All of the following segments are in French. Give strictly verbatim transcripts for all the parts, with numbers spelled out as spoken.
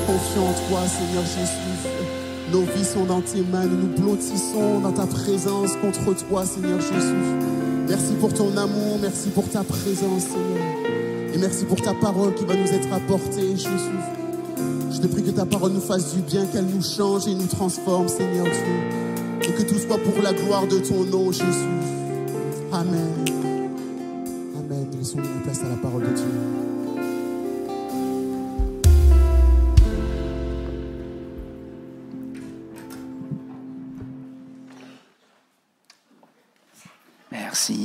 confions en toi, Seigneur Jésus. Nos vies sont dans tes mains, nous nous blottissons dans ta présence contre toi, Seigneur Jésus. Merci pour ton amour, merci pour ta présence, Seigneur. Et merci pour ta parole qui va nous être apportée, Jésus. Je te prie que ta parole nous fasse du bien, qu'elle nous change et nous transforme, Seigneur Dieu. Et que tout soit pour la gloire de ton nom, Jésus. Amen. Amen. Laissons-nous une place à la parole de Dieu. Merci.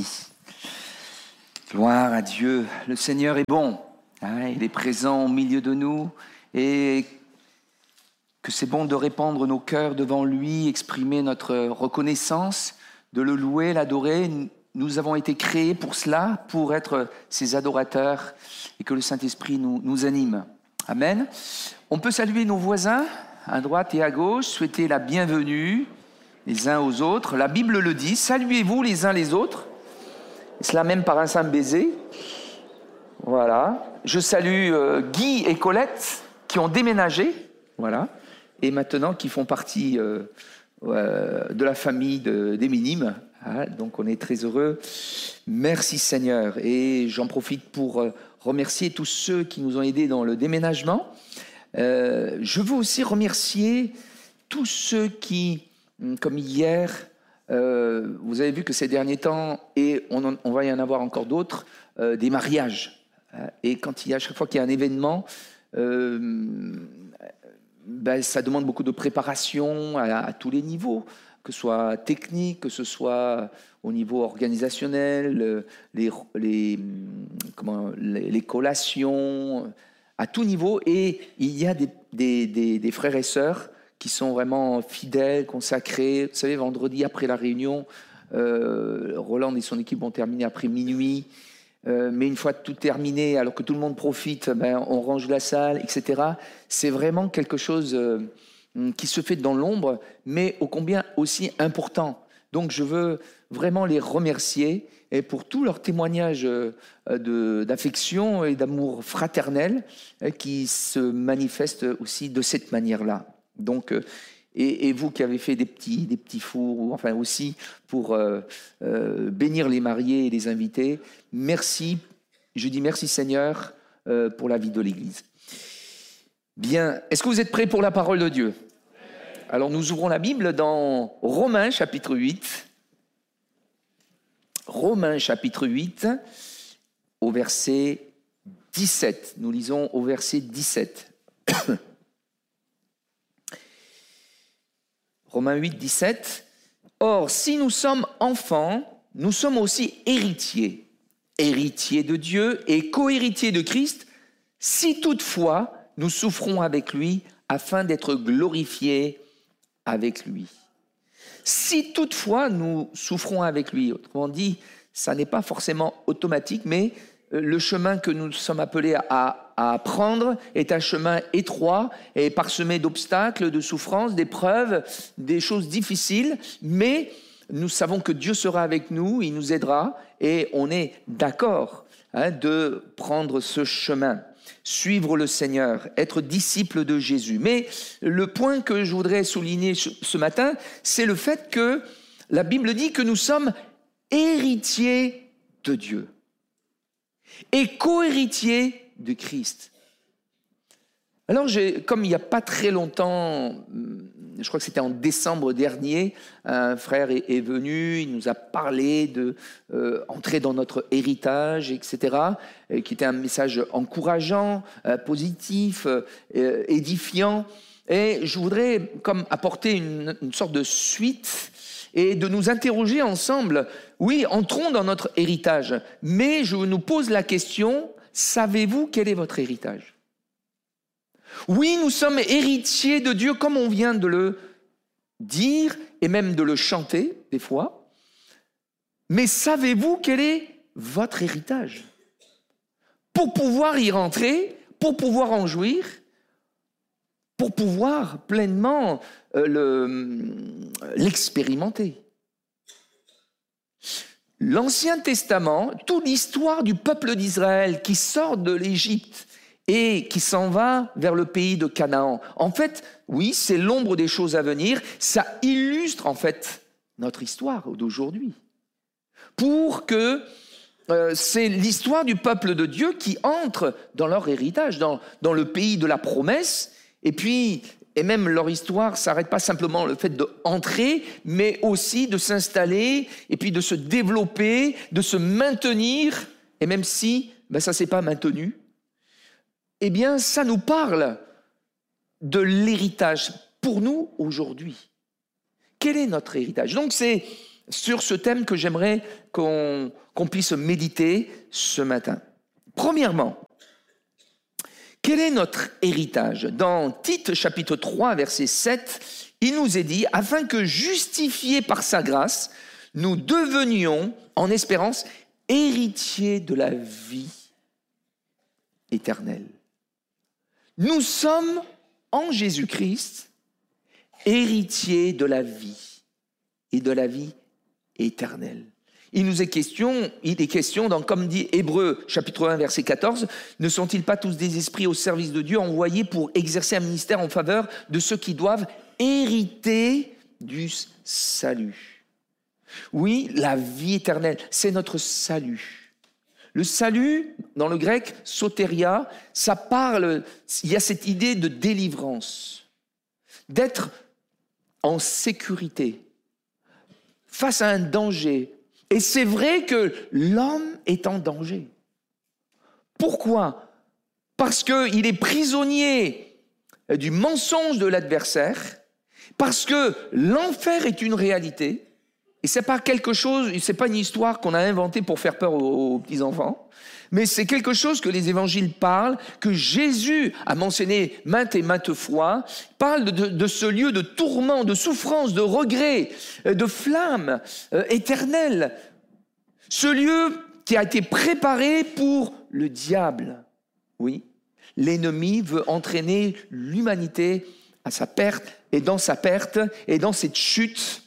Gloire à Dieu. Le Seigneur est bon. Hein, il est présent au milieu de nous et que c'est bon de répandre nos cœurs devant lui, exprimer notre reconnaissance, de le louer, l'adorer. Nous avons été créés pour cela, pour être ses adorateurs et que le Saint-Esprit nous, nous anime. Amen. On peut saluer nos voisins à droite et à gauche, souhaiter la bienvenue les uns aux autres. La Bible le dit, saluez-vous les uns les autres. Et cela même par un simple baiser. Voilà. Je salue euh, Guy et Colette qui ont déménagé, voilà, et maintenant qui font partie euh, euh, de la famille de, des Minimes. Hein, donc on est très heureux. Merci Seigneur. Et j'en profite pour euh, remercier tous ceux qui nous ont aidés dans le déménagement. Euh, je veux aussi remercier tous ceux qui, comme hier, euh, vous avez vu que ces derniers temps, et on, en, on va y en avoir encore d'autres, euh, des mariages. Et quand il y a, à chaque fois qu'il y a un événement, euh, ben, ça demande beaucoup de préparation à, à tous les niveaux, que ce soit technique, que ce soit au niveau organisationnel, les, les, comment, les, les collations, à tout niveau. Et il y a des, des, des, des frères et sœurs qui sont vraiment fidèles, consacrés. Vous savez, vendredi, après la réunion, euh, Roland et son équipe vont terminer après minuit. Euh, mais une fois tout terminé, alors que tout le monde profite, ben, on range la salle, et cetera. C'est vraiment quelque chose euh, qui se fait dans l'ombre, mais ô combien aussi important. Donc je veux vraiment les remercier et pour tout leur témoignage euh, de, d'affection et d'amour fraternel euh, qui se manifeste aussi de cette manière-là. Donc, euh, et, et vous qui avez fait des petits, des petits fours, enfin aussi pour euh, euh, bénir les mariés et les invités, merci, je dis merci Seigneur euh, pour la vie de l'Église. Bien, est-ce que vous êtes prêts pour la parole de Dieu ? Alors nous ouvrons la Bible dans Romains chapitre huit. Romains chapitre huit, au verset dix-sept. Nous lisons au verset dix-sept. Romains huit, dix-sept. Or, si nous sommes enfants, nous sommes aussi héritiers, héritiers de Dieu et co-héritiers de Christ, si toutefois nous souffrons avec lui afin d'être glorifiés avec lui. Si toutefois nous souffrons avec lui, autrement dit, ça n'est pas forcément automatique, mais le chemin que nous sommes appelés à, à prendre est un chemin étroit et parsemé d'obstacles, de souffrances, d'épreuves, des choses difficiles, mais nous savons que Dieu sera avec nous, il nous aidera et on est d'accord hein, de prendre ce chemin, suivre le Seigneur, être disciple de Jésus. Mais le point que je voudrais souligner ce matin, c'est le fait que la Bible dit que nous sommes héritiers de Dieu et co-héritier de Christ. Alors, j'ai, comme il n'y a pas très longtemps, je crois que c'était en décembre dernier, un frère est, est venu, il nous a parlé de euh, entrer dans notre héritage, et cetera, et qui était un message encourageant, euh, positif, euh, édifiant. Et je voudrais comme apporter une, une sorte de suite et de nous interroger ensemble. Oui, entrons dans notre héritage, mais je nous pose la question, savez-vous quel est votre héritage ? Oui, nous sommes héritiers de Dieu, comme on vient de le dire et même de le chanter des fois. Mais savez-vous quel est votre héritage ? Pour pouvoir y rentrer, pour pouvoir en jouir, pour pouvoir pleinement euh, le, l'expérimenter. L'Ancien Testament, toute l'histoire du peuple d'Israël qui sort de l'Égypte et qui s'en va vers le pays de Canaan. En fait, oui, c'est l'ombre des choses à venir. Ça illustre en fait notre histoire d'aujourd'hui. Pour que euh, c'est l'histoire du peuple de Dieu qui entre dans leur héritage, dans, dans le pays de la promesse. Et puis, et même leur histoire ne s'arrête pas simplement le fait d'entrer, mais aussi de s'installer et puis de se développer, de se maintenir. Et même si ben, ça ne s'est pas maintenu, eh bien, ça nous parle de l'héritage pour nous aujourd'hui. Quel est notre héritage? Donc, c'est sur ce thème que j'aimerais qu'on, qu'on puisse méditer ce matin. Premièrement, quel est notre héritage? Dans Tite, chapitre trois, verset sept, il nous est dit « Afin que, justifiés par sa grâce, nous devenions, en espérance, héritiers de la vie éternelle. » Nous sommes, en Jésus-Christ, héritiers de la vie et de la vie éternelle. Il nous est question, il est question, dans, comme dit Hébreux, chapitre un, verset quatorze, « Ne sont-ils pas tous des esprits au service de Dieu envoyés pour exercer un ministère en faveur de ceux qui doivent hériter du salut ?» Oui, la vie éternelle, c'est notre salut. Le salut, dans le grec, soteria, ça parle, il y a cette idée de délivrance, d'être en sécurité face à un danger. Et c'est vrai que l'homme est en danger. Pourquoi? Parce qu'il est prisonnier du mensonge de l'adversaire, parce que l'enfer est une réalité. Et c'est pas quelque chose, c'est pas une histoire qu'on a inventée pour faire peur aux, aux petits-enfants, mais c'est quelque chose que les évangiles parlent, que Jésus a mentionné maintes et maintes fois, parle de, de ce lieu de tourment, de souffrance, de regret, de flamme euh, éternelle. Ce lieu qui a été préparé pour le diable. Oui, l'ennemi veut entraîner l'humanité à sa perte, et dans sa perte, et dans cette chute.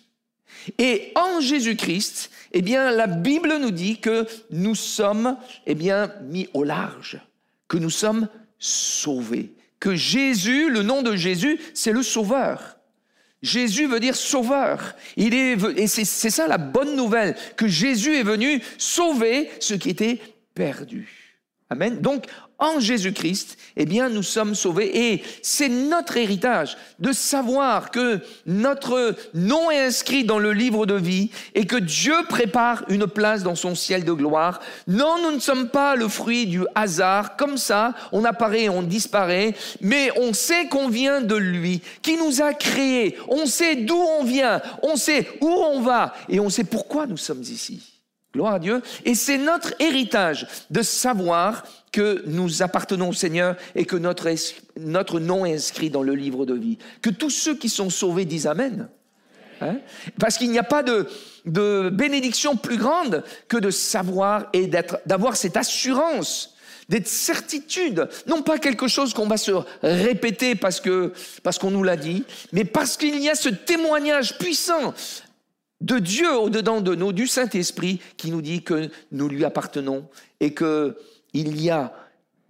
Et en Jésus-Christ, eh bien, la Bible nous dit que nous sommes eh bien, mis au large, que nous sommes sauvés, que Jésus, le nom de Jésus, c'est le Sauveur. Jésus veut dire sauveur. Il est, et c'est, c'est ça la bonne nouvelle, que Jésus est venu sauver ce qui était perdu. Amen. Donc, en Jésus-Christ, eh bien, nous sommes sauvés. Et c'est notre héritage de savoir que notre nom est inscrit dans le livre de vie et que Dieu prépare une place dans son ciel de gloire. Non, nous ne sommes pas le fruit du hasard. Comme ça, on apparaît, on disparaît. Mais on sait qu'on vient de lui, qui nous a créés. On sait d'où on vient. On sait où on va. Et on sait pourquoi nous sommes ici. Gloire à Dieu. Et c'est notre héritage de savoir que nous appartenons au Seigneur et que notre, notre nom est inscrit dans le livre de vie. Que tous ceux qui sont sauvés disent Amen. Hein? Parce qu'il n'y a pas de, de bénédiction plus grande que de savoir et d'être, d'avoir cette assurance, d'être certitude. Non pas quelque chose qu'on va se répéter parce, que, parce qu'on nous l'a dit, mais parce qu'il y a ce témoignage puissant de Dieu au-dedans de nous, du Saint-Esprit, qui nous dit que nous lui appartenons et que il y a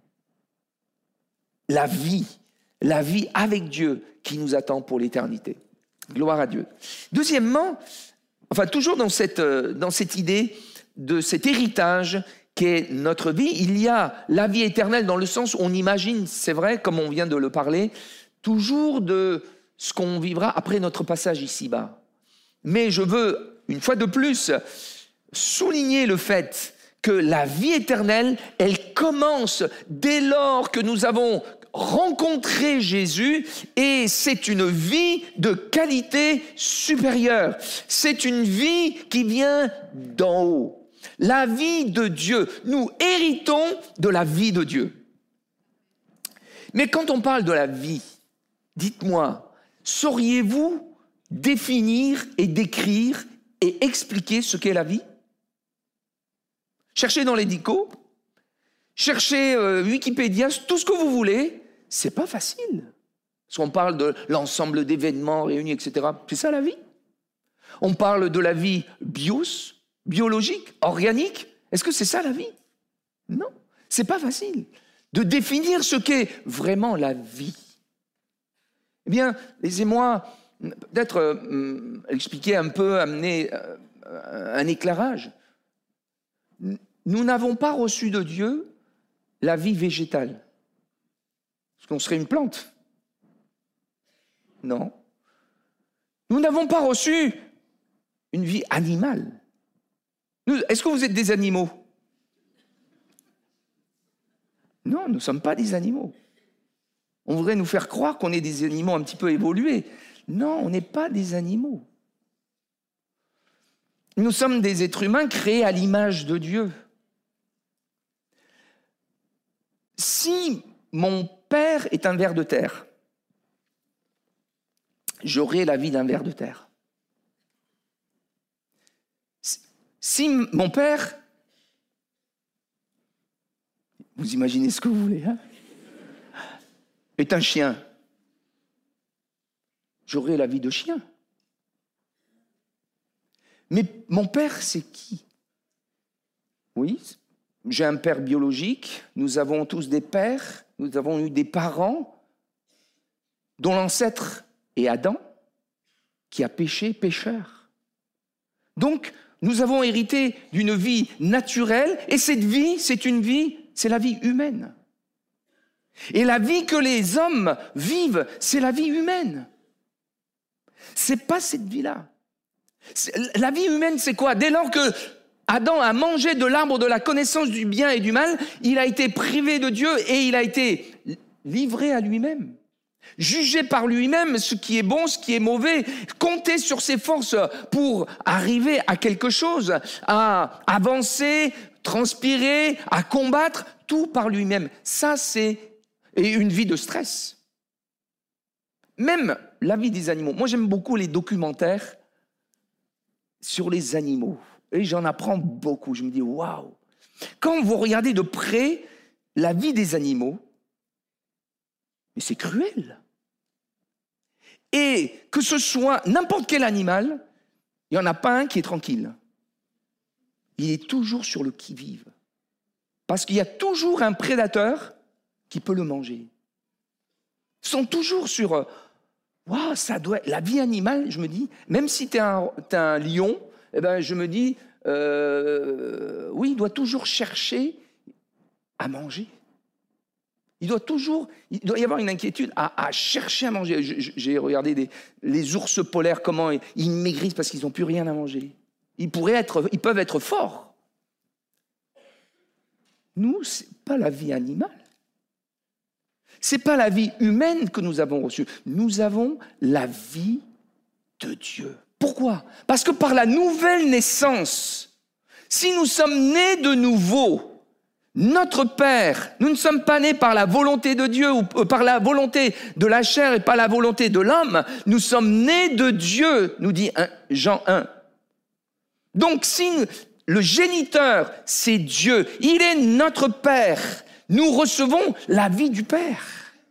la vie, la vie avec Dieu qui nous attend pour l'éternité. Gloire à Dieu. Deuxièmement, enfin toujours dans cette, dans cette idée de cet héritage qu'est notre vie, il y a la vie éternelle dans le sens où on imagine, c'est vrai, comme on vient de le parler, toujours de ce qu'on vivra après notre passage ici-bas. Mais je veux, une fois de plus, souligner le fait que la vie éternelle, elle commence dès lors que nous avons rencontré Jésus et c'est une vie de qualité supérieure. C'est une vie qui vient d'en haut. La vie de Dieu. Nous héritons de la vie de Dieu. Mais quand on parle de la vie, dites-moi, sauriez-vous définir et décrire et expliquer ce qu'est la vie? Cherchez dans les dicos, cherchez euh, Wikipédia, tout ce que vous voulez, c'est pas facile. Parce qu'on parle de l'ensemble d'événements réunis, et cetera. C'est ça la vie. On parle de la vie bios, biologique, organique. Est-ce que c'est ça la vie? Non, c'est pas facile. de définir ce qu'est vraiment la vie. Eh bien, laissez-moi peut-être euh, expliquer un peu, amener euh, un éclairage. Nous n'avons pas reçu de Dieu la vie végétale. Parce qu'on serait une plante. Non. Nous n'avons pas reçu une vie animale. Nous, est-ce que vous êtes des animaux? Non, nous ne sommes pas des animaux. On voudrait nous faire croire qu'on est des animaux un petit peu évolués. Non, on n'est pas des animaux. Nous sommes des êtres humains créés à l'image de Dieu. Si mon père est un ver de terre, j'aurai la vie d'un ver de terre. Si mon père, vous imaginez ce que vous voulez, hein, est un chien, j'aurai la vie de chien. Mais mon père, c'est qui? Oui, j'ai un père biologique, nous avons tous des pères, nous avons eu des parents dont l'ancêtre est Adam, qui a péché, pécheur. Donc, nous avons hérité d'une vie naturelle, et cette vie, c'est une vie, c'est la vie humaine. Et la vie que les hommes vivent, c'est la vie humaine. C'est pas cette vie-là. La vie humaine, c'est quoi? Dès lors que Adam a mangé de l'arbre de la connaissance du bien et du mal, il a été privé de Dieu et il a été livré à lui-même. Jugé par lui-même ce qui est bon, ce qui est mauvais, compter sur ses forces pour arriver à quelque chose, à avancer, transpirer, à combattre, tout par lui-même. Ça, c'est une vie de stress. Même la vie des animaux. Moi, j'aime beaucoup les documentaires sur les animaux. Et j'en apprends beaucoup. Je me dis, waouh! Quand vous regardez de près la vie des animaux, mais c'est cruel. Et que ce soit n'importe quel animal, il n'y en a pas un qui est tranquille. Il est toujours sur le qui-vive. Parce qu'il y a toujours un prédateur qui peut le manger. Ils sont toujours sur... Waouh, ça doit... La vie animale, je me dis, même si tu es un, t'es un lion, eh ben, je me dis, euh, oui, il doit toujours chercher à manger. Il doit toujours, il doit y avoir une inquiétude à, à chercher à manger. J'ai regardé des, les ours polaires, comment ils, ils maigrissent parce qu'ils n'ont plus rien à manger. Ils, pourraient être, ils peuvent être forts. Nous, ce n'est pas la vie animale. Ce n'est pas la vie humaine que nous avons reçue. Nous avons la vie de Dieu. Pourquoi? Parce que par la nouvelle naissance, si nous sommes nés de nouveau, notre Père, nous ne sommes pas nés par la volonté de Dieu ou par la volonté de la chair et par la volonté de l'homme, nous sommes nés de Dieu, nous dit Jean un. Donc si le géniteur, c'est Dieu, il est notre Père, nous recevons la vie du Père.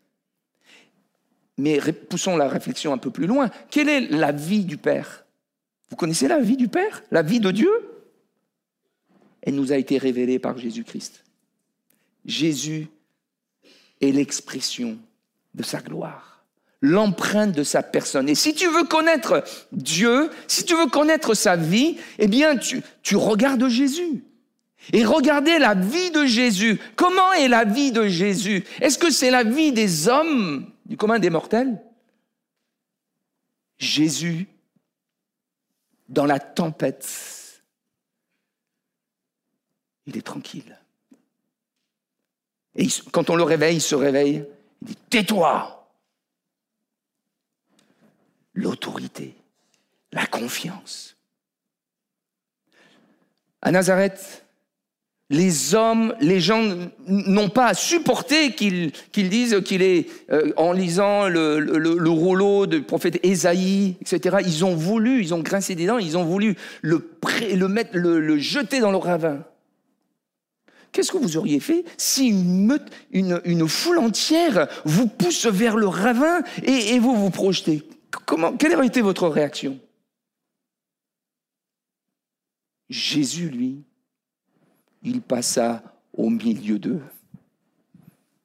Mais poussons la réflexion un peu plus loin. Quelle est la vie du Père? Vous connaissez la vie du Père? La vie de Dieu? Elle nous a été révélée par Jésus-Christ. Jésus est l'expression de sa gloire, l'empreinte de sa personne. Et si tu veux connaître Dieu, si tu veux connaître sa vie, eh bien, tu, tu regardes Jésus. Et regardez la vie de Jésus. Comment est la vie de Jésus? Est-ce que c'est la vie des hommes, du commun des mortels? Jésus, dans la tempête, il est tranquille. Et il, quand on le réveille, il se réveille, il dit « Tais-toi !» L'autorité, la confiance. À Nazareth, les hommes, les gens n'ont pas à supporter qu'ils qu'ils disent qu'il est, euh, en lisant le, le, le rouleau du prophète Ésaïe, et cetera, ils ont voulu, ils ont grincé des dents, ils ont voulu le, pré, le, mettre, le, le jeter dans le ravin. Qu'est-ce que vous auriez fait si une, meute, une, une foule entière vous pousse vers le ravin et, et vous vous projetez? Comment, quelle aurait été votre réaction? Jésus, lui, il passa au milieu d'eux.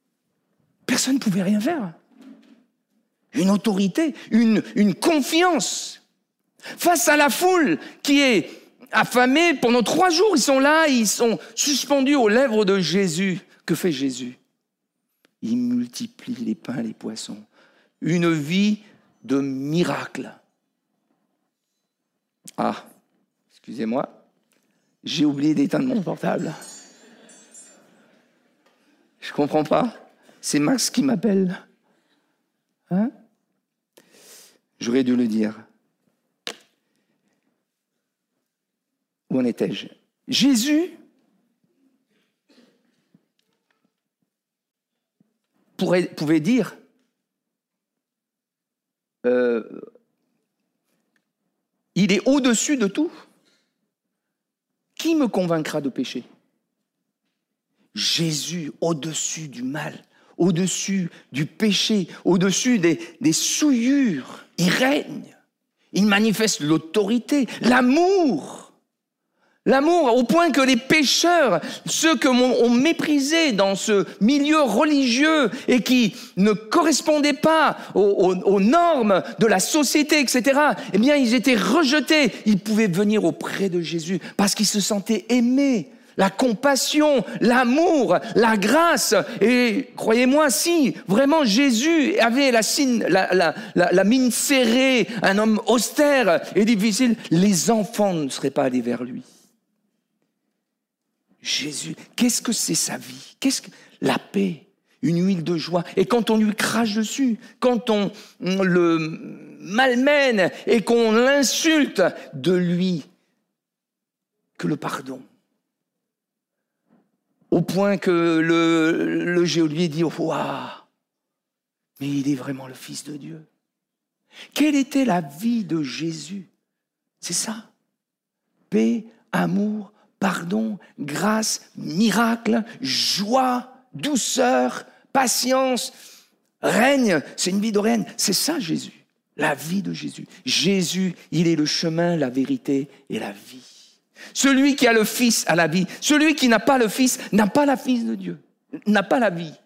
Personne ne pouvait rien faire. Une autorité, une, une confiance. Face à la foule qui est affamée, pendant trois jours, ils sont là, ils sont suspendus aux lèvres de Jésus. Que fait Jésus? Il multiplie les pains et les poissons. Une vie de miracle. Ah, excusez-moi, j'ai oublié d'éteindre mon portable. Je ne comprends pas. C'est Max qui m'appelle. Hein? J'aurais dû le dire. Où en étais-je? Jésus pourrait, pouvait dire euh, il est au-dessus de tout. Qui me convaincra de pécher? Jésus, au-dessus du mal, au-dessus du péché, au-dessus des, des souillures, il règne. Il manifeste l'autorité, l'amour. L'amour, au point que les pécheurs, ceux que on méprisé dans ce milieu religieux et qui ne correspondaient pas aux, aux, aux normes de la société, et cetera, eh bien, ils étaient rejetés. Ils pouvaient venir auprès de Jésus parce qu'ils se sentaient aimés. La compassion, l'amour, la grâce. Et croyez-moi, si vraiment Jésus avait la, signe, la, la, la, la mine serrée, un homme austère et difficile, les enfants ne seraient pas allés vers lui. Jésus, qu'est-ce que c'est sa vie? Qu'est-ce que la paix, une huile de joie? Et quand on lui crache dessus, quand on, on le malmène et qu'on l'insulte, de lui que le pardon. Au point que le, le geôlier dit, waouh, mais il est vraiment le Fils de Dieu. Quelle était la vie de Jésus? C'est ça. Paix, amour, pardon, grâce, miracle, joie, douceur, patience, règne. C'est une vie de règne. C'est ça Jésus, la vie de Jésus. Jésus, il est le chemin, la vérité et la vie. Celui qui a le Fils a la vie. Celui qui n'a pas le Fils n'a pas la Fils de Dieu, n'a pas la vie.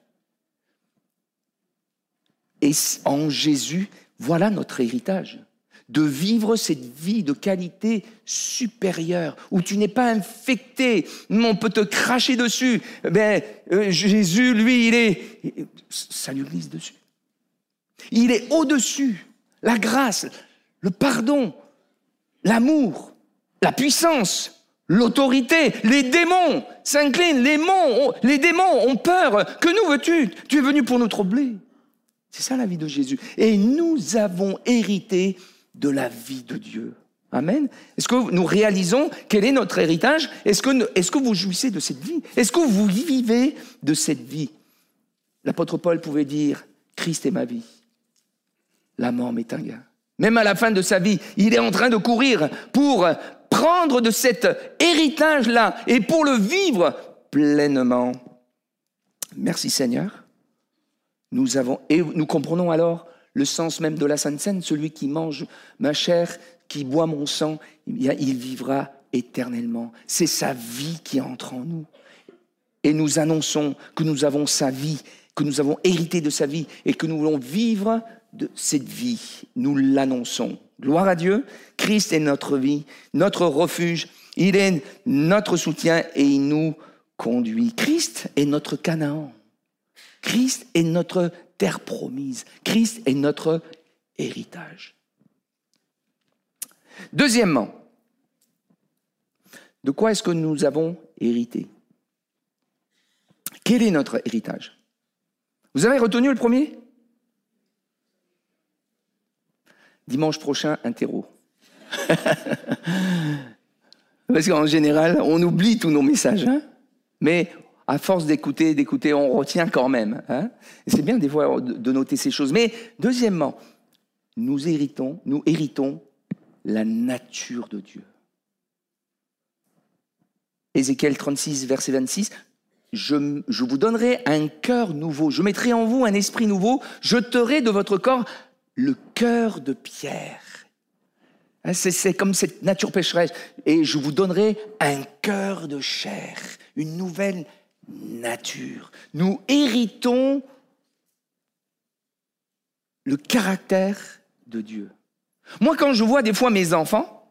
Et en Jésus, voilà notre héritage. De vivre cette vie de qualité supérieure, où tu n'es pas infecté, on peut te cracher dessus. Ben, euh, Jésus, lui, il est... Ça lui glisse dessus. Il est au-dessus. La grâce, le pardon, l'amour, la puissance, l'autorité, les démons s'inclinent, les, mon, les démons ont peur. Que nous veux-tu? Tu es venu pour nous troubler. C'est ça la vie de Jésus. Et nous avons hérité de la vie de Dieu. Amen. Est-ce que nous réalisons quel est notre héritage? Est-ce que, est-ce que vous jouissez de cette vie? Est-ce que vous vivez de cette vie? L'apôtre Paul pouvait dire, Christ est ma vie. La mort m'est un gain. Même à la fin de sa vie, il est en train de courir pour prendre de cet héritage-là et pour le vivre pleinement. Merci Seigneur. Nous avons, et nous comprenons alors le sens même de la Sainte Seine, celui qui mange ma chair, qui boit mon sang, il vivra éternellement. C'est sa vie qui entre en nous. Et nous annonçons que nous avons sa vie, que nous avons hérité de sa vie et que nous voulons vivre de cette vie. Nous l'annonçons. Gloire à Dieu. Christ est notre vie, notre refuge. Il est notre soutien et il nous conduit. Christ est notre Canaan. Christ est notre terre promise. Christ est notre héritage. Deuxièmement, de quoi est-ce que nous avons hérité? Quel est notre héritage? Vous avez retenu le premier? Dimanche prochain, interro. Parce qu'en général, on oublie tous nos messages. Hein, mais à force d'écouter, d'écouter, on retient quand même. Hein. Et c'est bien des fois de noter ces choses. Mais deuxièmement, nous héritons, nous héritons la nature de Dieu. Ézéchiel trente-six, verset vingt-six, je, je vous donnerai un cœur nouveau, je mettrai en vous un esprit nouveau, je jeterai de votre corps le cœur de pierre. Hein, c'est, c'est comme cette nature pécheresse. Et je vous donnerai un cœur de chair, une nouvelle nature. Nous héritons le caractère de Dieu. Moi, quand je vois des fois mes enfants,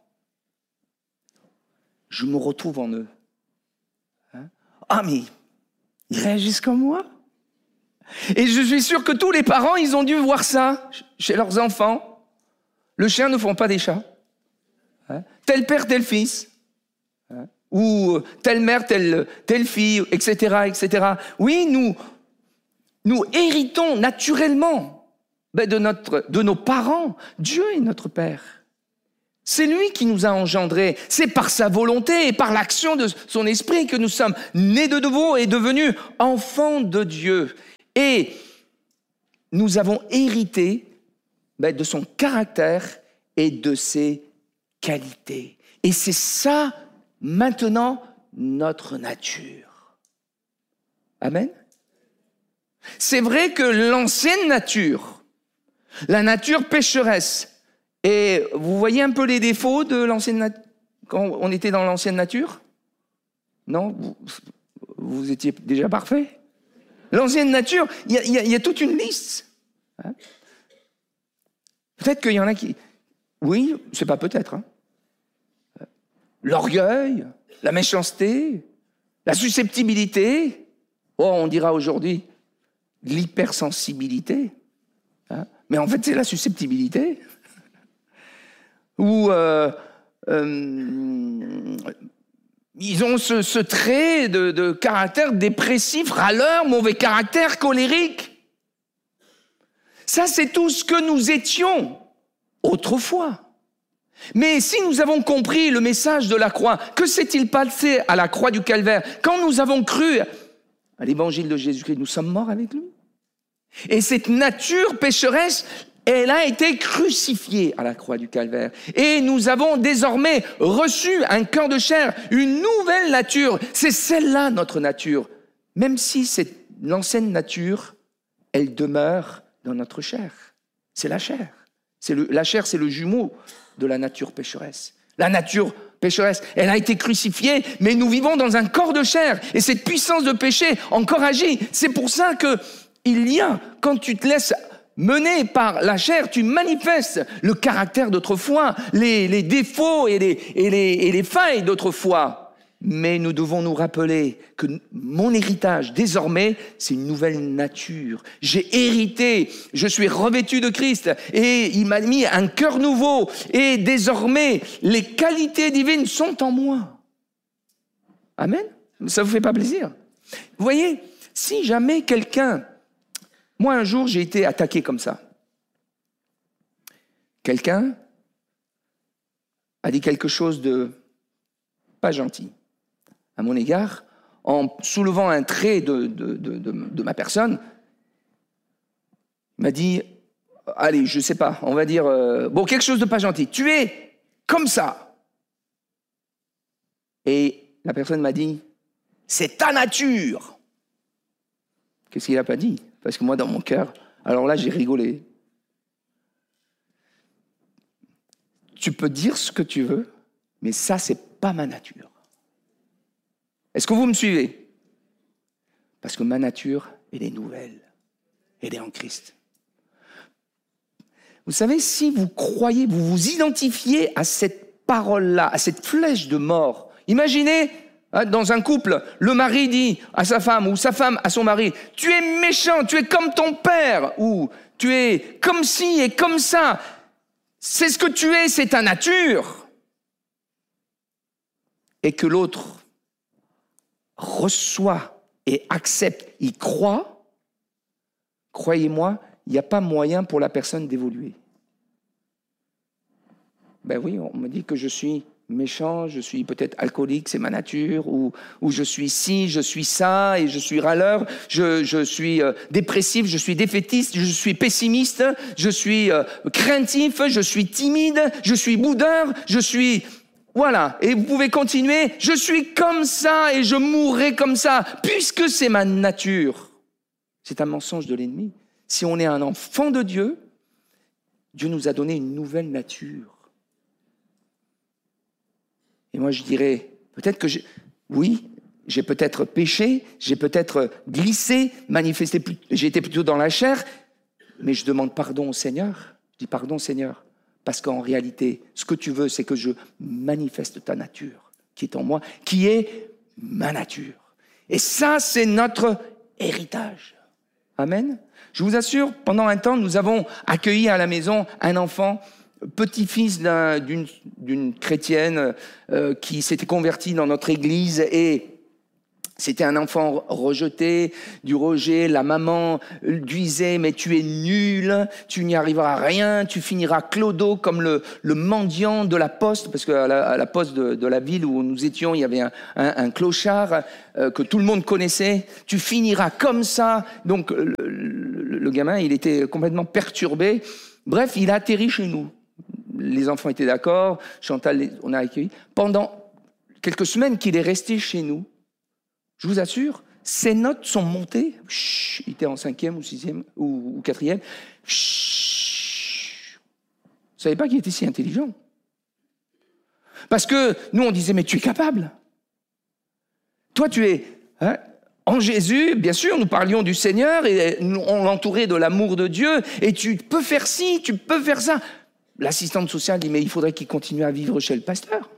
je me retrouve en eux. Hein? Ah, mais ils réagissent comme moi. Et je suis sûr que tous les parents, ils ont dû voir ça chez leurs enfants. Le chien ne font pas des chats. Hein? Tel père, tel fils. Hein? Ou telle mère, telle, telle fille, et cetera, et cetera. Oui, nous, nous héritons naturellement ben, de, notre, de nos parents. Dieu est notre Père. C'est lui qui nous a engendrés. C'est par sa volonté et par l'action de son esprit que nous sommes nés de nouveau et devenus enfants de Dieu. Et nous avons hérité ben, de son caractère et de ses qualités. Et c'est ça, maintenant, notre nature. Amen. C'est vrai que l'ancienne nature, la nature pécheresse, et vous voyez un peu les défauts de l'ancienne nature, quand on était dans l'ancienne nature? Non? Vous, vous étiez déjà parfait? L'ancienne nature, il y, y, y a toute une liste. Hein? Peut-être qu'il y en a qui... Oui, c'est pas peut-être. Hein? L'orgueil, la méchanceté, la susceptibilité. Oh, on dira aujourd'hui l'hypersensibilité. Hein? Mais en fait, c'est la susceptibilité. Ou euh, euh, ils ont ce, ce trait de, de caractère dépressif, râleur, mauvais caractère, colérique. Ça, c'est tout ce que nous étions autrefois. Mais si nous avons compris le message de la croix, que s'est-il passé à la croix du Calvaire? Quand nous avons cru à l'évangile de Jésus-Christ, nous sommes morts avec lui. Et cette nature pécheresse, elle a été crucifiée à la croix du Calvaire. Et nous avons désormais reçu un cœur de chair, une nouvelle nature. C'est celle-là, notre nature. Même si c'est l'ancienne nature, elle demeure dans notre chair. C'est la chair. C'est le, la chair, c'est le jumeau de la nature pécheresse. La nature pécheresse, elle a été crucifiée, mais nous vivons dans un corps de chair. Et cette puissance de péché encore agit. C'est pour ça que il y a, quand tu te laisses mené par la chair, tu manifestes le caractère d'autrefois, les, les défauts et les, et, les, et les failles d'autrefois. Mais nous devons nous rappeler que mon héritage, désormais, c'est une nouvelle nature. J'ai hérité, je suis revêtu de Christ et il m'a mis un cœur nouveau. Et désormais, les qualités divines sont en moi. Amen. Ça vous fait pas plaisir? Vous voyez, si jamais quelqu'un... Moi, un jour, j'ai été attaqué comme ça. Quelqu'un a dit quelque chose de pas gentil à mon égard, en soulevant un trait de, de, de, de, de ma personne. Il m'a dit, allez, je sais pas, on va dire, euh, bon, quelque chose de pas gentil. Tu es comme ça. Et la personne m'a dit, c'est ta nature. Qu'est-ce qu'il n'a pas dit? Parce que moi, dans mon cœur, alors là, j'ai rigolé. Tu peux dire ce que tu veux, mais ça, c'est pas ma nature. Est-ce que vous me suivez? Parce que ma nature, elle est nouvelle. Elle est en Christ. Vous savez, si vous croyez, vous vous identifiez à cette parole-là, à cette flèche de mort, imaginez... Dans un couple, le mari dit à sa femme ou sa femme à son mari, tu es méchant, tu es comme ton père, ou tu es comme ci et comme ça. C'est ce que tu es, c'est ta nature. Et que l'autre reçoit et accepte, il croit, croyez-moi, il n'y a pas moyen pour la personne d'évoluer. Ben oui, on me dit que je suis méchant, je suis peut-être alcoolique, c'est ma nature, ou, ou je suis ci, je suis ça, et je suis râleur, je, je suis euh, dépressif, je suis défaitiste, je suis pessimiste, je suis euh, craintif, je suis timide, je suis boudeur, je suis... Voilà, et vous pouvez continuer, je suis comme ça et je mourrai comme ça, puisque c'est ma nature. C'est un mensonge de l'ennemi. Si on est un enfant de Dieu, Dieu nous a donné une nouvelle nature. Et moi, je dirais, peut-être que j'ai, oui, j'ai peut-être péché, j'ai peut-être glissé, manifesté, j'ai été plutôt dans la chair, mais je demande pardon au Seigneur. Je dis pardon Seigneur, parce qu'en réalité, ce que tu veux, c'est que je manifeste ta nature qui est en moi, qui est ma nature. Et ça, c'est notre héritage. Amen. Je vous assure, pendant un temps, nous avons accueilli à la maison un enfant, petit-fils d'un, d'une, d'une chrétienne euh, qui s'était convertie dans notre église, et c'était un enfant rejeté, du rejet. La maman lui disait « mais tu es nul, tu n'y arriveras à rien, tu finiras clodo comme le, le mendiant de la poste », parce qu'à la, à la poste de, de la ville où nous étions, il y avait un, un, un clochard euh, que tout le monde connaissait. « Tu finiras comme ça ». Donc le, le, le gamin, il était complètement perturbé. Bref, il a atterri chez nous. Les enfants étaient d'accord, Chantal, on a accueilli. Pendant quelques semaines qu'il est resté chez nous, je vous assure, ses notes sont montées. Chut, il était en cinquième ou sixième ou, ou quatrième. Chut. Vous ne savez pas qu'il était si intelligent. Parce que nous, on disait, mais tu es capable. Toi, tu es hein, en Jésus. Bien sûr, nous parlions du Seigneur et on l'entourait de l'amour de Dieu. Et tu peux faire ci, tu peux faire ça. L'assistante sociale dit, mais il faudrait qu'il continue à vivre chez le pasteur.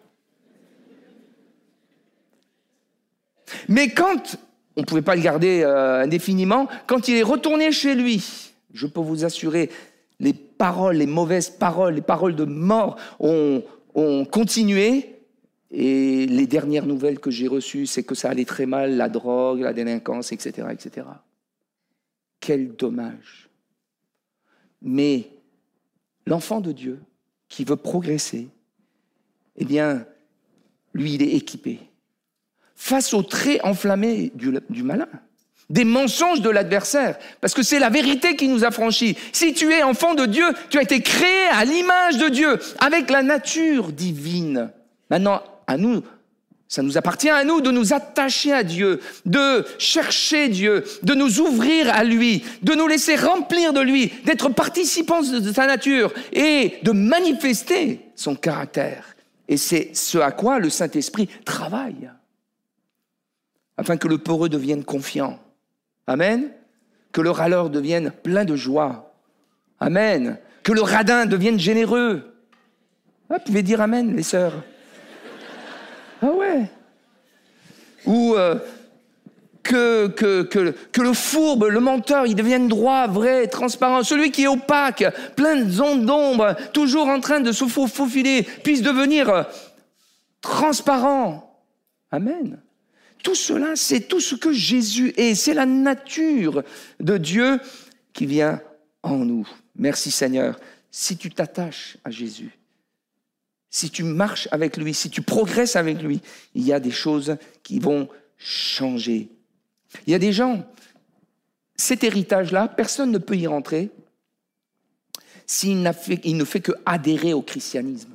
Mais quand, on ne pouvait pas le garder euh, indéfiniment, quand il est retourné chez lui, je peux vous assurer, les paroles, les mauvaises paroles, les paroles de mort ont, ont continué. Et les dernières nouvelles que j'ai reçues, c'est que ça allait très mal, la drogue, la délinquance, et cetera, et cetera. Quel dommage. Mais l'enfant de Dieu qui veut progresser, eh bien, lui, il est équipé. Face aux traits enflammés du, du malin, des mensonges de l'adversaire, parce que c'est la vérité qui nous affranchit. Si tu es enfant de Dieu, tu as été créé à l'image de Dieu, avec la nature divine. Maintenant, à nous, ça nous appartient à nous de nous attacher à Dieu, de chercher Dieu, de nous ouvrir à lui, de nous laisser remplir de lui, d'être participants de sa nature et de manifester son caractère. Et c'est ce à quoi le Saint-Esprit travaille. Afin que le peureux devienne confiant. Amen. Que le râleur devienne plein de joie. Amen. Que le radin devienne généreux. Ah, vous pouvez dire amen, les sœurs. Ah ouais. Ou euh, que, que, que, que le fourbe, le menteur, il devienne droit, vrai, transparent. Celui qui est opaque, plein de zones d'ombre, toujours en train de se faufiler, puisse devenir transparent. Amen. Tout cela, c'est tout ce que Jésus est. C'est la nature de Dieu qui vient en nous. Merci Seigneur. Si tu t'attaches à Jésus, si tu marches avec lui, si tu progresses avec lui, il y a des choses qui vont changer. Il y a des gens, cet héritage-là, personne ne peut y rentrer s'il n'a fait, il ne fait que adhérer au christianisme.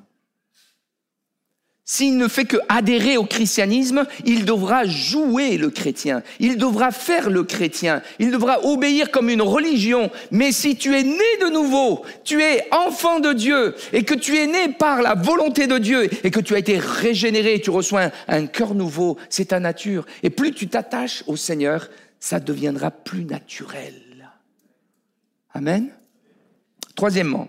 S'il ne fait que adhérer au christianisme, il devra jouer le chrétien. Il devra faire le chrétien. Il devra obéir comme une religion. Mais si tu es né de nouveau, tu es enfant de Dieu et que tu es né par la volonté de Dieu et que tu as été régénéré, tu reçois un, un cœur nouveau, c'est ta nature. Et plus tu t'attaches au Seigneur, ça deviendra plus naturel. Amen. Troisièmement,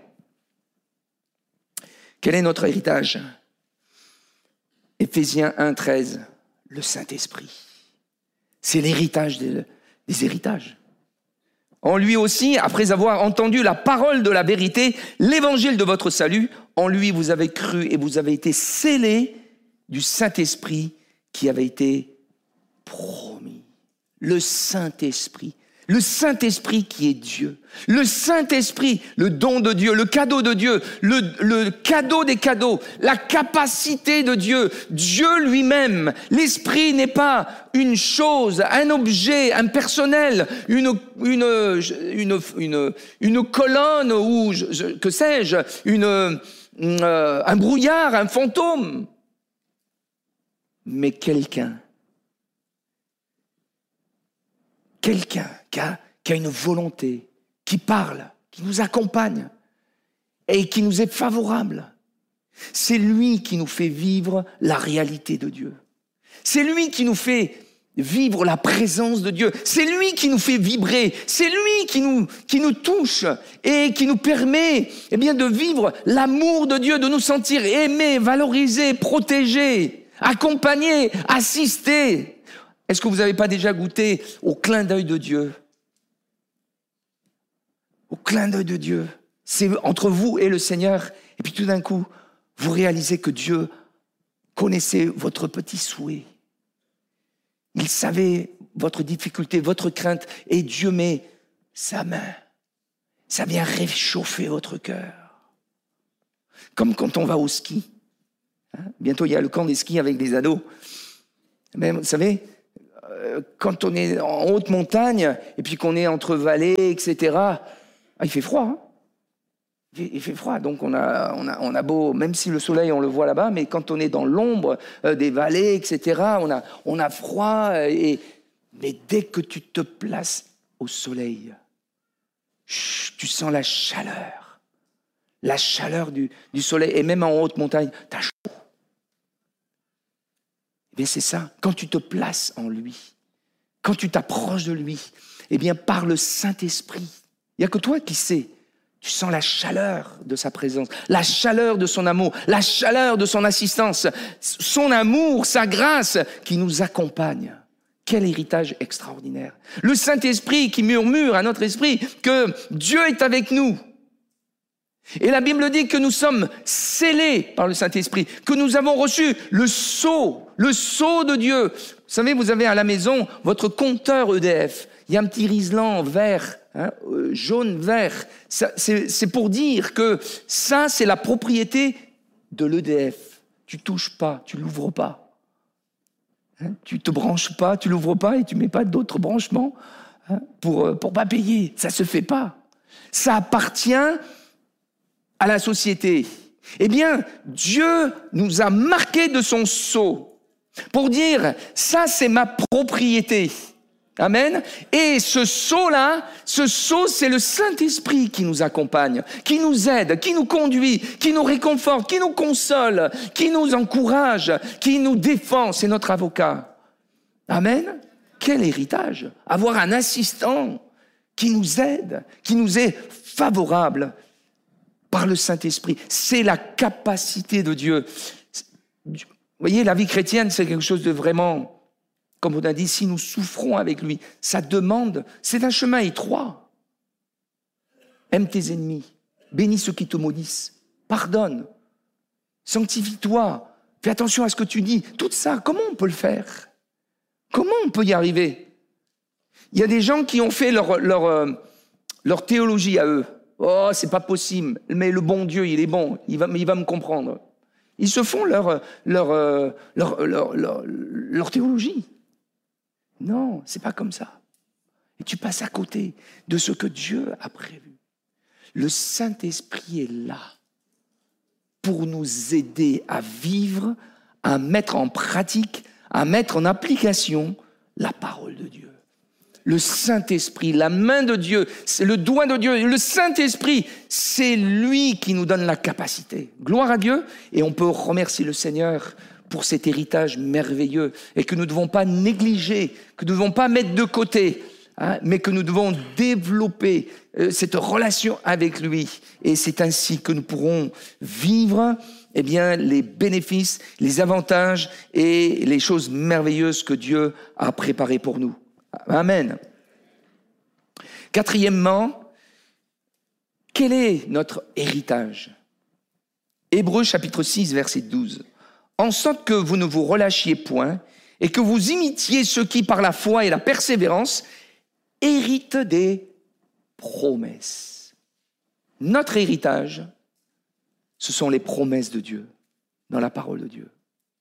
quel est notre héritage ? Éphésiens un, treize, le Saint-Esprit. C'est l'héritage des, des héritages. En lui aussi, après avoir entendu la parole de la vérité, l'évangile de votre salut, en lui vous avez cru et vous avez été scellés du Saint-Esprit qui avait été promis. Le Saint-Esprit. Le Saint-Esprit qui est Dieu. Le Saint-Esprit, le don de Dieu, le cadeau de Dieu, le, le cadeau des cadeaux, la capacité de Dieu, Dieu lui-même. L'Esprit n'est pas une chose, un objet impersonnel, une, une, une, une, une colonne ou, je, que sais-je, une, euh, un brouillard, un fantôme. Mais quelqu'un. Quelqu'un qui a, qui a une volonté, qui parle, qui nous accompagne et qui nous est favorable. C'est lui qui nous fait vivre la réalité de Dieu. C'est lui qui nous fait vivre la présence de Dieu. C'est lui qui nous fait vibrer, c'est lui qui nous, qui nous touche et qui nous permet eh bien, de vivre l'amour de Dieu, de nous sentir aimés, valorisés, protégés, accompagnés, assistés. Est-ce que vous n'avez pas déjà goûté au clin d'œil de Dieu? Au clin d'œil de Dieu. C'est entre vous et le Seigneur. Et puis tout d'un coup, vous réalisez que Dieu connaissait votre petit souhait. Il savait votre difficulté, votre crainte, et Dieu met sa main. Ça vient réchauffer votre cœur. Comme quand on va au ski. Hein? Bientôt, il y a le camp des skis avec les ados. Mais vous savez, euh, quand on est en haute montagne, et puis qu'on est entre vallées, et cetera, ah, il fait froid. Hein? Il fait froid, donc on a, on, a, on a beau, même si le soleil on le voit là-bas, mais quand on est dans l'ombre euh, des vallées, et cetera, on a, on a froid, et, mais dès que tu te places au soleil, chut, tu sens la chaleur, la chaleur du, du soleil, et même en haute montagne, t'as chaud. Eh bien c'est ça, quand tu te places en lui, quand tu t'approches de lui, eh bien par le Saint-Esprit, il n'y a que toi qui sais. Tu sens la chaleur de sa présence, la chaleur de son amour, la chaleur de son assistance, son amour, sa grâce qui nous accompagne. Quel héritage extraordinaire. Le Saint-Esprit qui murmure à notre esprit que Dieu est avec nous. Et la Bible dit que nous sommes scellés par le Saint-Esprit, que nous avons reçu le sceau, le sceau de Dieu. Vous savez, vous avez à la maison votre compteur E D F. Il y a un petit riselant vert, hein, jaune, vert. Ça, c'est, c'est pour dire que ça, c'est la propriété de l'E D F. Tu touches pas, tu l'ouvres pas. Hein, tu te branches pas, tu l'ouvres pas et tu mets pas d'autres branchements hein, pour pour pas payer. Ça se fait pas. Ça appartient à la société. Eh bien, Dieu nous a marqués de son sceau pour dire ça, c'est ma propriété. Amen. Et ce sceau-là, ce sceau, c'est le Saint-Esprit qui nous accompagne, qui nous aide, qui nous conduit, qui nous réconforte, qui nous console, qui nous encourage, qui nous défend. C'est notre avocat. Amen. Quel héritage. Avoir un assistant qui nous aide, qui nous est favorable par le Saint-Esprit. C'est la capacité de Dieu. Vous voyez, la vie chrétienne, c'est quelque chose de vraiment... Comme on a dit, si nous souffrons avec lui, ça demande, c'est un chemin étroit. Aime tes ennemis, bénis ceux qui te maudissent, pardonne, sanctifie-toi, fais attention à ce que tu dis. Tout ça, comment on peut le faire? Comment on peut y arriver? Il y a des gens qui ont fait leur, leur, euh, leur théologie à eux. Oh, c'est pas possible, mais le bon Dieu, il est bon, il va, il va me comprendre. Ils se font leur, leur, leur, leur, leur, leur, leur théologie. Non, c'est pas comme ça. Et tu passes à côté de ce que Dieu a prévu. Le Saint-Esprit est là pour nous aider à vivre, à mettre en pratique, à mettre en application la parole de Dieu. Le Saint-Esprit, la main de Dieu, c'est le doigt de Dieu. Le Saint-Esprit, c'est lui qui nous donne la capacité. Gloire à Dieu. Et on peut remercier le Seigneur pour cet héritage merveilleux et que nous ne devons pas négliger, que nous ne devons pas mettre de côté, hein, mais que nous devons développer euh, cette relation avec lui. Et c'est ainsi que nous pourrons vivre eh bien, les bénéfices, les avantages et les choses merveilleuses que Dieu a préparées pour nous. Amen. Quatrièmement, quel est notre héritage? Hébreux chapitre six, verset douze. En sorte que vous ne vous relâchiez point et que vous imitiez ceux qui, par la foi et la persévérance, héritent des promesses. Notre héritage, ce sont les promesses de Dieu, dans la parole de Dieu.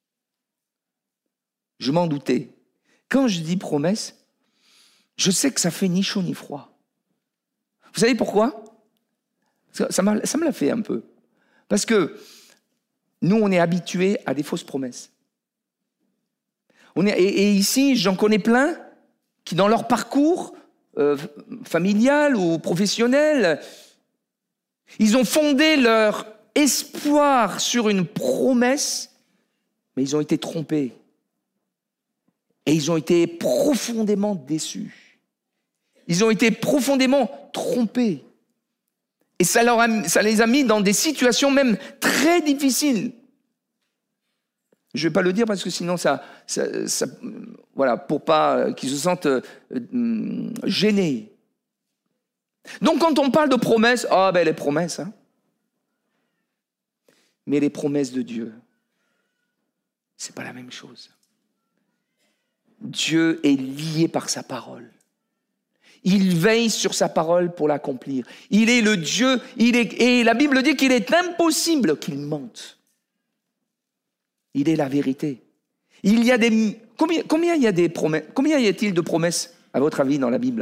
Je m'en doutais. Quand je dis promesses, je sais que ça fait ni chaud ni froid. Vous savez pourquoi? Ça, ça, m'a, ça me l'a fait un peu. Parce que nous, on est habitués à des fausses promesses. On est, et, et ici, j'en connais plein qui, dans leur parcours euh, familial ou professionnel, ils ont fondé leur espoir sur une promesse, mais ils ont été trompés. Et ils ont été profondément déçus. Ils ont été profondément trompés. Et ça, leur a, ça les a mis dans des situations même très difficiles. Je ne vais pas le dire parce que sinon, ça, ça, ça, voilà, pour pas qu'ils se sentent euh, euh, gênés. Donc, quand on parle de promesses, ah ben les promesses, hein. Mais les promesses de Dieu, c'est pas la même chose. Dieu est lié par sa parole. Il veille sur sa parole pour l'accomplir. Il est le Dieu, il est, et la Bible dit qu'il est impossible qu'il mente. Il est la vérité. Il y a des, combien, combien il y a des promesses, combien y a-t-il de promesses, à votre avis, dans la Bible ?